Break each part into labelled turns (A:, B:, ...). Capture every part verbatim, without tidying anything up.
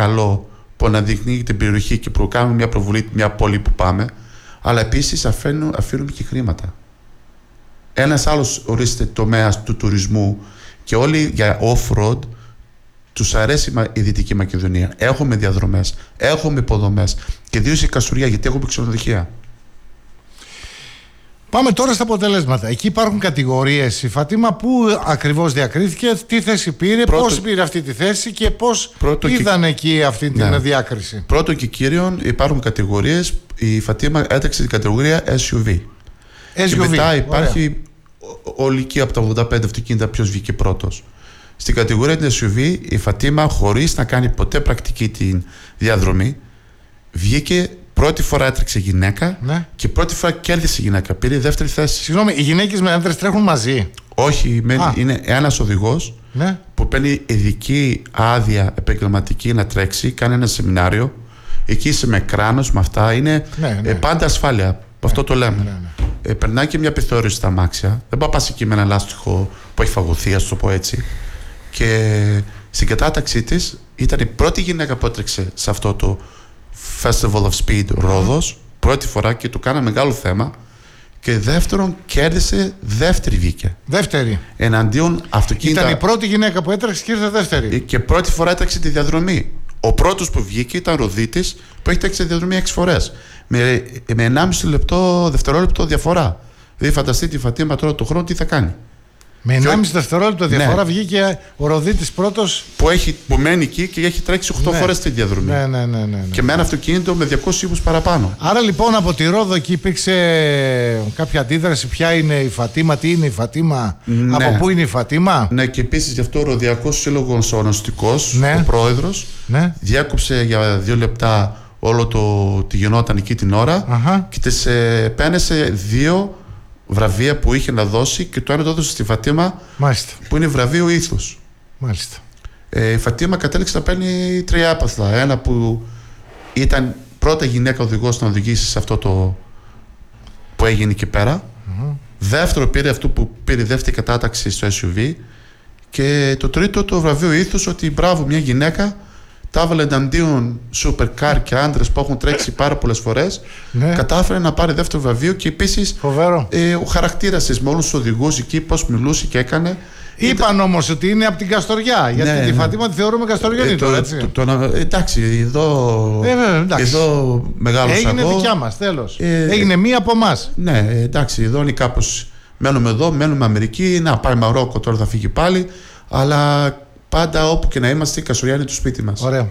A: καλό που αναδεικνύει την περιοχή και που κάνουμε μια προβολή, μια πόλη που πάμε, αλλά επίσης αφήνουμε και χρήματα. Ένας άλλος, ορίστε, τομέας του τουρισμού και όλοι για off-road τους αρέσει η Δυτική Μακεδονία. Έχουμε διαδρομές, έχουμε υποδομές και ιδίως η Καστοριά, γιατί έχουμε ξενοδοχεία.
B: Πάμε τώρα στα αποτελέσματα. Εκεί υπάρχουν κατηγορίες. Η Φατίμα πού ακριβώς διακρίθηκε, τι θέση πήρε, Πρώτο... πώς πήρε αυτή τη θέση και πώς Πρώτο είδαν και... εκεί αυτή την ναι. διάκριση.
A: Πρώτο και κύριον υπάρχουν κατηγορίες. Η Φατίμα έτρεξε την κατηγορία ες γιου βι. ες γιου βι. Και μετά υπάρχει ολική από τα ογδόντα πέντε αυτοκίνητα ποιος βγήκε πρώτος. Στην κατηγορία της ες γιου βι η Φατίμα, χωρίς να κάνει ποτέ πρακτική την διαδρομή, βγήκε. Πρώτη φορά έτρεξε γυναίκα ναι. και πρώτη φορά κέρδισε γυναίκα. Πήρε δεύτερη θέση.
B: Συγγνώμη, οι γυναίκες με άντρες τρέχουν μαζί?
A: Όχι, είναι ένας οδηγός ναι. που παίρνει ειδική άδεια επαγγελματική να τρέξει, κάνει ένα σεμινάριο. Εκεί είσαι με κράνος, με αυτά. Είναι ναι, ναι. Ε, πάντα ασφάλεια. Ναι. Αυτό το λέμε. Ναι, ναι, ναι. Ε, περνάει και μια επιθεώρηση στα αμάξια. Δεν πάει να πας εκεί με ένα λάστιχο που έχει φαγωθεί, α το πω έτσι. Και στην κατάταξή της ήταν η πρώτη γυναίκα που έτρεξε σε αυτό το Festival of Speed Ρόδος, πρώτη φορά και του κάνα μεγάλο θέμα. Και δεύτερον, κέρδισε δεύτερη βγήκε.
B: Δεύτερη.
A: Εναντίον αυτοκίνητα.
B: Ήταν η πρώτη γυναίκα που έτρεξε και ήρθε δεύτερη.
A: Και πρώτη φορά έτρεξε τη διαδρομή. Ο πρώτος που βγήκε ήταν Ροδίτης που έχει τρέξει τη διαδρομή έξι φορές. Με, με ενάμιση λεπτό, δευτερόλεπτο διαφορά. Δηλαδή, φανταστείτε τη Φατίμα τώρα το χρόνο τι θα κάνει.
B: Με ενάμιση δευτερόλεπτο διαφορά ναι. βγήκε ο Ροδίτης πρώτος.
A: Που, έχει, που μένει εκεί και έχει τρέξει οκτώ ναι. φορές τη διαδρομή.
B: Ναι, ναι, ναι, ναι, ναι.
A: Και με ένα αυτοκίνητο με διακόσιους ύπους παραπάνω.
B: Άρα λοιπόν από τη Ρόδο εκεί υπήρξε κάποια αντίδραση. Ποια είναι η Φατίμα, τι είναι η Φατίμα, ναι. από πού είναι η Φατίμα.
A: Ναι, και επίσης γι' αυτό ο Ροδιακός Σύλλογος ο Οναστικός, ναι. ο πρόεδρος, ναι. διάκοψε για δύο λεπτά όλο το τι γινόταν εκεί την ώρα. Αχα. Και της ε, πένεσε δύο βραβεία που είχε να δώσει και το ένα το έδωσε στη Φατίμα. Μάλιστα. Που είναι βραβείο ήθους.
B: Μάλιστα.
A: Ε, η Φατίμα κατέληξε να παίρνει τρία άπαθλα. Ένα που ήταν πρώτα γυναίκα οδηγός να οδηγήσει σε αυτό το που έγινε εκεί πέρα. Mm-hmm. Δεύτερο πήρε αυτό που πήρε δεύτερη κατάταξη στο ες γιου βι. Και το τρίτο το βραβείο ήθους, ότι μπράβο μια γυναίκα τα έβαλε εναντίον σούπερ καρ και άντρες που έχουν τρέξει πάρα πολλές φορές. Ναι. Κατάφερε να πάρει δεύτερο βραβείο και επίσης ε, ο χαρακτήρας της με όλους τους οδηγούς εκεί, πώς μιλούσε και έκανε.
B: Είπαν ήταν... όμως ότι είναι από την Καστοριά. Γιατί ναι, τη Φατίμα τη θεωρούμε Καστοριανή ε, τώρα, έτσι.
A: Το, το, το, εντάξει, εδώ, ε, εντάξει. εδώ μεγάλος
B: έγινε αγώ. Δικιά μας, τέλος. Ε, έγινε μία από εμάς.
A: Ναι, εντάξει, εδώ είναι κάπως. Μένουμε εδώ, μένουμε Αμερική. Να πάει Μαρόκο, τώρα θα φύγει πάλι. Αλλά πάντα όπου και να είμαστε, η Καστοριά είναι το σπίτι μας.
B: Ωραία.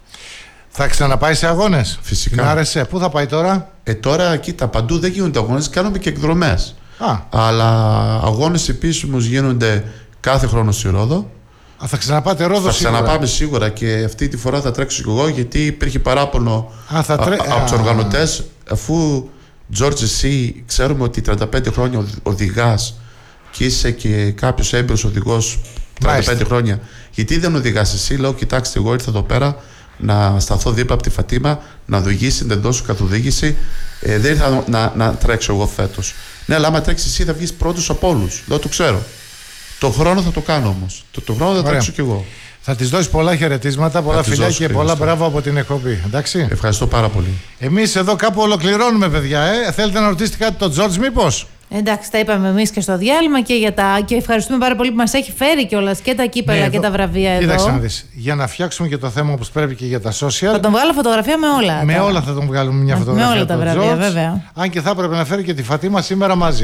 B: Θα ξαναπάει σε αγώνες?
A: Φυσικά.
B: Την άρεσε. Πού θα πάει τώρα?
A: Ε, τώρα, κοίτα, παντού δεν γίνονται αγώνες, κάνουμε και εκδρομές.
B: Α.
A: Αλλά αγώνες επίσημους γίνονται κάθε χρόνο στη Ρόδο.
B: Α, θα ξαναπάτε Ρόδο?
A: Θα σίγουρα. Ξαναπάμε σίγουρα και αυτή τη φορά θα τρέξω και εγώ, γιατί υπήρχε παράπονο
B: Α, θα τρέ...
A: από τους οργανωτές, αφού George, εσύ ξέρουμε ότι τριάντα πέντε χρόνια οδηγάς και είσαι και κάποιος έμπειρος οδηγός τριάντα πέντε Μάλιστα. χρόνια. Γιατί δεν οδηγάς εσύ? Λέω, κοιτάξτε, εγώ ήρθα εδώ πέρα να σταθώ δίπλα από τη Φατίμα, να οδηγήσει, να δώσω καθοδήγηση. Ε, δεν ήρθα να, να τρέξω εγώ φέτος. Ναι, αλλά άμα τρέξει εσύ θα βγεις πρώτος από όλους. Δεν το ξέρω. Το χρόνο θα το κάνω όμως. Το, το χρόνο θα Ωραία. τρέξω κι εγώ.
B: Θα της δώσεις πολλά χαιρετίσματα, πολλά φιλιά και πολλά μπράβο από την εκπομπή. Εντάξει.
A: Ευχαριστώ πάρα πολύ.
B: Εμείς εδώ κάπου ολοκληρώνουμε, παιδιά. Ε. Θέλετε να ρωτήσετε κάτι τον Τζορτζ, μήπως?
C: Εντάξει, τα είπαμε εμείς και στο διάλειμμα και, για τα... και ευχαριστούμε πάρα πολύ που μας έχει φέρει κιόλας και τα κύπελα ναι, και τα βραβεία εδώ.
B: Κοίταξε να δεις. Για να φτιάξουμε και το θέμα όπως πρέπει και για τα social.
C: Θα τον βγάλω φωτογραφία με όλα.
B: Με τα... όλα θα τον βγάλουμε μια φωτογραφία.
C: Με όλα τα βραβεία, George, βέβαια.
B: Αν και θα έπρεπε να φέρει και τη Φατίμα σήμερα μαζί.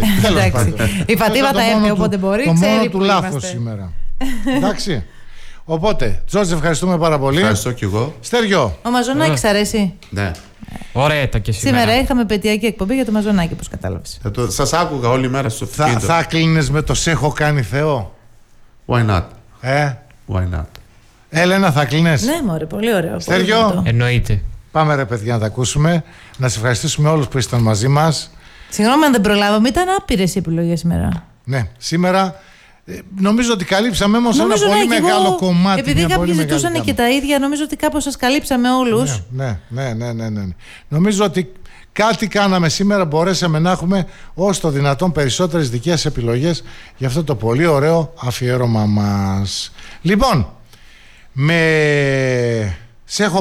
C: Η Φατίμα θα έρθει όποτε μπορεί.
B: Το μόνο του λάθος σήμερα. Εντάξει. Οπότε, Τζορτζ, ευχαριστούμε πάρα πολύ.
A: Ευχαριστώ κι εγώ.
B: Στέργιο.
C: Ο Μαζονάκης αρέσει?
A: Ναι.
D: Ωραία τα και σήμερα.
C: Σήμερα είχαμε πετειακή εκπομπή για το Μαζονάκη, όπως κατάλαβες.
A: Το... Σας άκουγα όλη μέρα στο
B: αυτοκίνητο. Θα, θα κλείνες με το «Σ' έχω κάνει Θεό»?
A: Why not?
B: Ε?
A: Why not?
B: Έλενα, θα κλείνες?
C: Ναι, μωρέ, πολύ ωραίο.
B: Στέργιο.
D: Εννοείται.
B: Πάμε ρε παιδιά να τα ακούσουμε. Να σε ευχαριστήσουμε όλους που ήσταν μαζί μας.
C: Συγγνώμη αν δεν προλάβαμε, ήταν άπειρες οι επιλογές σήμερα.
B: Ναι, σήμερα ε, νομίζω ότι καλύψαμε όμως ένα πολύ
C: ναι,
B: μεγάλο
C: εγώ,
B: κομμάτι.
C: Επειδή κάποιοι ζητούσαν και τα ίδια, νομίζω ότι κάπως σας καλύψαμε όλους.
B: Ναι, ναι, ναι, ναι, ναι, ναι. Νομίζω ότι κάτι κάναμε σήμερα, μπορέσαμε να έχουμε όσο το δυνατόν περισσότερες δικές επιλογές για αυτό το πολύ ωραίο αφιέρωμα μας. Λοιπόν, με... σε έχω